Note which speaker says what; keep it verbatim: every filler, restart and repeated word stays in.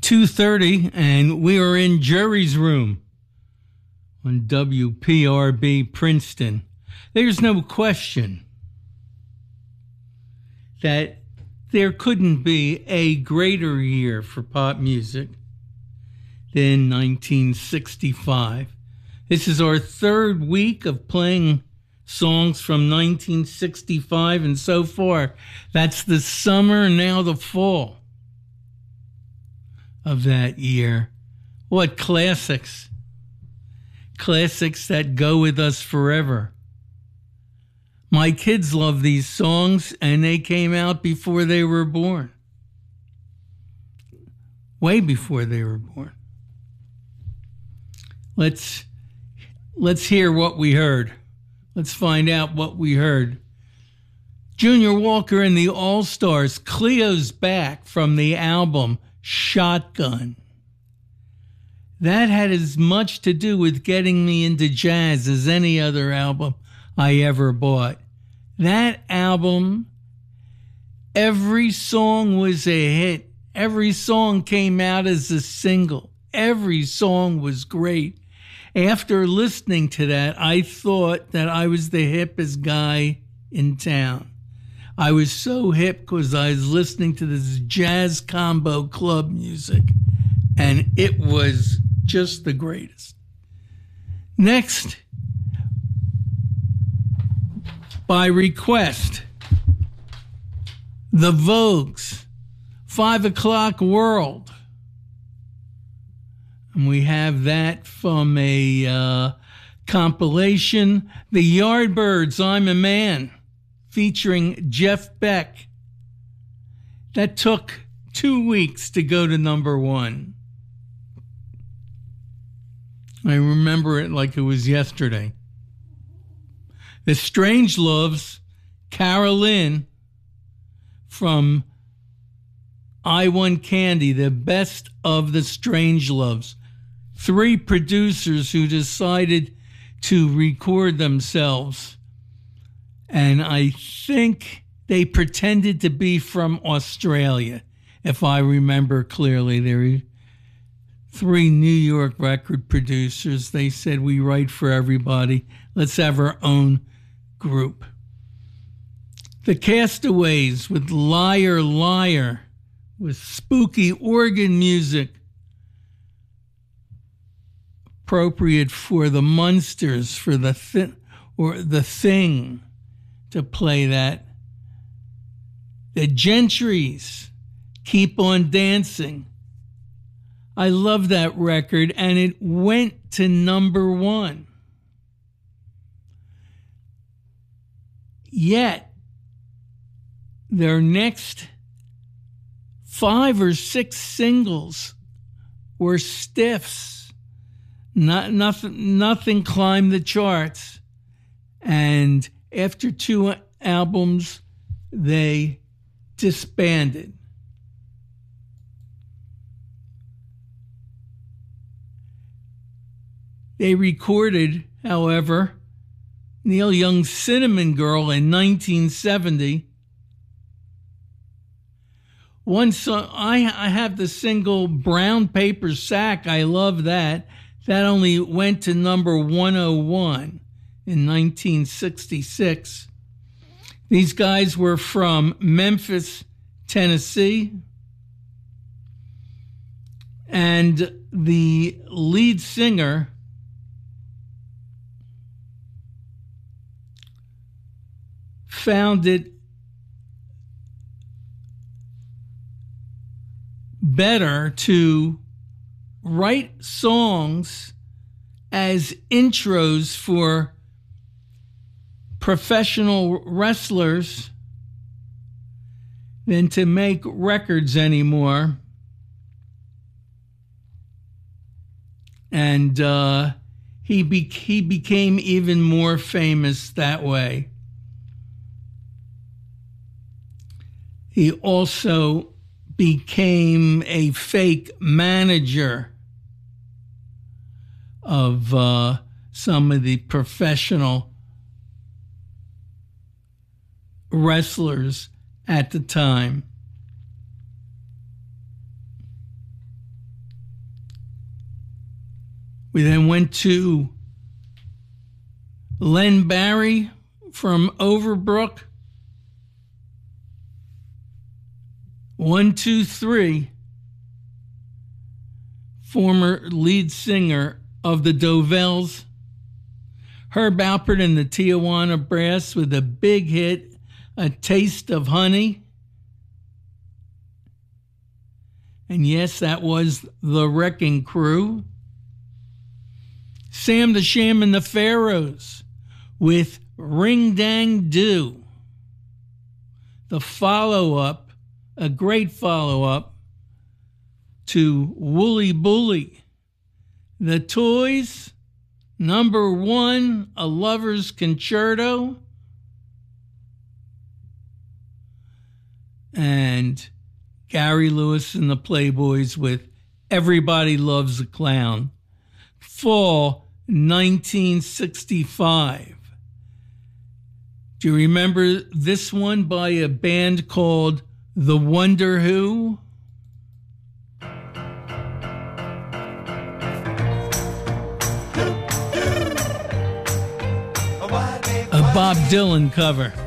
Speaker 1: two thirty, and we are in Jerry's room on W P R B Princeton. There's no question that there couldn't be a greater year for pop music than nineteen sixty-five. This is our third week of playing songs from nineteen sixty-five, and so far, that's the summer and now the fall of that year. What classics. Classics that go with us forever. My kids love these songs, and they came out before they were born. Way before they were born. Let's, let's hear what we heard. Let's find out what we heard. Junior Walker and the All-Stars, Cleo's Back, from the album Shotgun. That had as much to do with getting me into jazz as any other album I ever bought. That album, every song was a hit. Every song came out as a single. Every song was great. After listening to that, I thought that I was the hippest guy in town. I was so hip because I was listening to this jazz combo club music, and it was just the greatest. Next, by request, The Vogues, Five O'Clock World. And we have that from a uh, compilation, The Yardbirds, I'm a Man, featuring Jeff Beck. That took two weeks to go to number one. I remember it like it was yesterday. The Strangeloves, Carolyn, from I Want Candy, the best of the Strangeloves. Three producers who decided to record themselves. And I think they pretended to be from Australia, if I remember clearly. There were three New York record producers. They said, we write for everybody. Let's have our own group. The Castaways with Liar, Liar, with spooky organ music, appropriate for the Munsters, for the thi- or the Thing to play that. The Gentrys, Keep on Dancing. I love that record, and it went to number one. Yet, their next five or six singles were stiffs. Not, nothing, nothing climbed the charts. And after two albums, they disbanded. They recorded, however, Neil Young's Cinnamon Girl in nineteen seventy. One song, I, I have the single Brown Paper Sack. I love that. That only went to number one oh one in nineteen sixty-six. These guys were from Memphis, Tennessee. And the lead singer found it better to write songs as intros for professional wrestlers than to make records anymore. And uh, he, be- he became even more famous that way. He also became a fake manager of uh, some of the professional wrestlers at the time. We then went to Len Barry from Overbrook. One, two, three. Former lead singer of the Dovells. Herb Alpert and the Tijuana Brass with a big hit, A Taste of Honey. And yes, that was the Wrecking Crew. Sam the Sham and the Pharaohs with Ring Dang Do. The follow-up, a great follow-up to Wooly Bully. The Toys, number one, A Lover's Concerto. And Gary Lewis and the Playboys with Everybody Loves a Clown. Fall nineteen sixty-five. Do you remember this one by a band called The Wonder Who? A Bob Dylan cover.